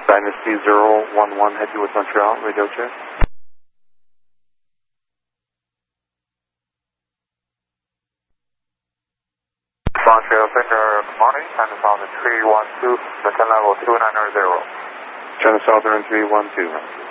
Dynasty 011, head towards Montreal, radio check. Montreal Center, good morning. China Southern 312, descent level 2900. China Southern 312.